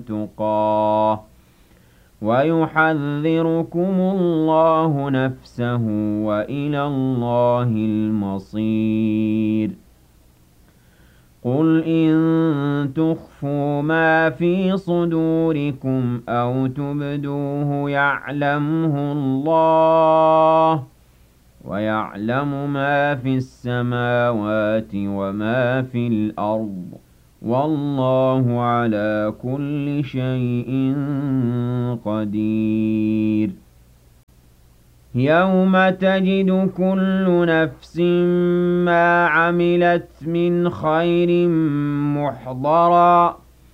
تُقَاهُ وَيُحَذِّرُكُمُ اللَّهُ نَفْسَهُ وَإِلَى اللَّهِ الْمَصِيرُ قُلْ إِن تُخْفُوا مَا فِي صُدُورِكُمْ أَوْ تُبْدُوهُ يَعْلَمْهُ اللَّهُ وَيَعْلَمُ مَا فِي السَّمَاوَاتِ وَمَا في الْأَرْضِ وَاللَّهُ عَلَى كُلِّ شَيْءٍ قَدِيرٌ يَوْمَ تَجِدُ كُلُّ نَفْسٍ مَا عَمِلَتْ مِنْ خَيْرٍ مُحْضَرًا